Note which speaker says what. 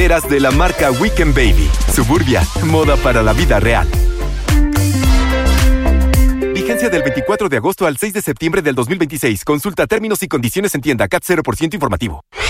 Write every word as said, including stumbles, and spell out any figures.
Speaker 1: Eras de la marca Weekend Baby. Suburbia, moda para la vida real. Vigencia del veinticuatro de agosto al seis de septiembre del dos mil veintiséis. Consulta términos y condiciones en tienda. C A T cero por ciento informativo.